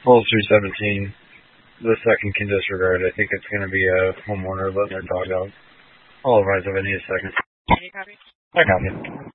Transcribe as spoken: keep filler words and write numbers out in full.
Full three seventeen. The second can disregard. I think it's going to be a homeowner letting their dog out. I'll advise if I need a second. Can you copy? I copy.